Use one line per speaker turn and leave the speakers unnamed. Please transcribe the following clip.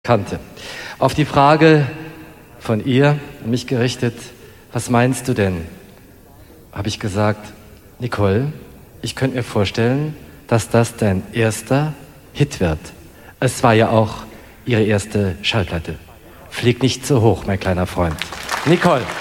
kannte. Auf die Frage von ihr, an mich gerichtet, was meinst du denn, habe ich gesagt, Nicole, ich könnte mir vorstellen, dass das dein erster Hit wird. Es war ja auch ihre erste Schallplatte. Flieg nicht so hoch, mein kleiner Freund. Nicole.